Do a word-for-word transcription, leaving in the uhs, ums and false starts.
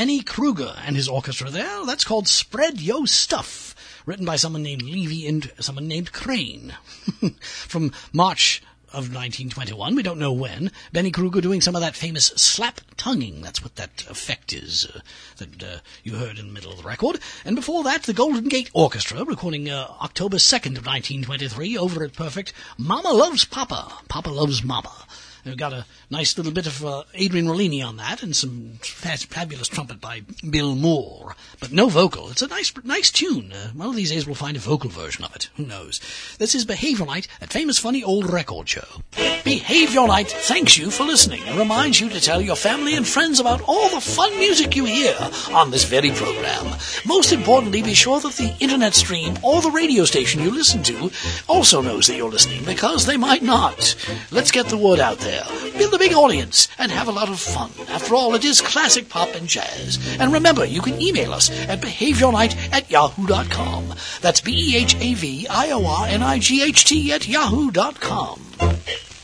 Benny Kruger and his orchestra there. That's called Spread Yo Stuff, written by someone named Levy and someone named Crane. From March of nineteen twenty-one, we don't know when, Benny Kruger doing some of that famous slap-tonguing. That's what that effect is uh, that uh, you heard in the middle of the record. And before that, the Golden Gate Orchestra, recording uh, October second of nineteen twenty-three over at Perfect, Mama Loves Papa, Papa Loves Mama. We've got a nice little bit of uh, Adrian Rollini on that, and some fast, fabulous trumpet by Bill Moore, but no vocal. It's a nice, nice tune. Uh, one of these days we'll find a vocal version of it. Who knows? This is Behavior Night at Famous Funny Old Record Show. Behavior Night thanks you for listening and reminds you to tell your family and friends about all the fun music you hear on this very program. Most importantly, be sure that the internet stream or the radio station you listen to also knows that you're listening, because they might not. Let's get the word out there. Build a big audience and have a lot of fun. After all, it is classic pop and jazz. And remember, you can email us at behaviornight at yahoo dot com. That's B E H A V I O R N I G H T at yahoo dot com.